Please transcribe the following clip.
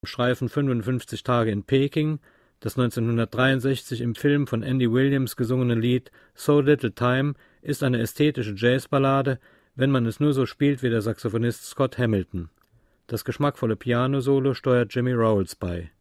Streifen 55 Tage in Peking, das 1963 im Film von Andy Williams gesungene Lied So Little Time ist eine ästhetische Jazzballade, wenn man es nur so spielt wie der Saxophonist Scott Hamilton. Das geschmackvolle Piano-Solo steuert Jimmy Rowles bei